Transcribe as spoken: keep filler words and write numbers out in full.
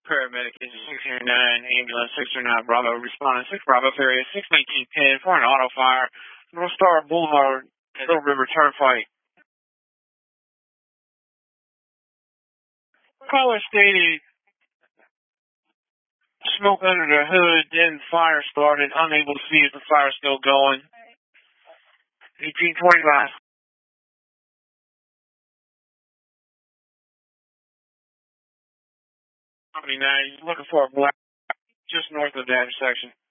paramedic is six zero nine, ambulance six zero nine Bravo, responding six Bravo, area six nineteen ten for an auto fire, North Star Boulevard, Little River Turnpike. Caller stated smoke under the hood, then fire started, unable to see if the fire is still going. eighteen twenty-five. twenty-nine, looking for a black just north of the intersection.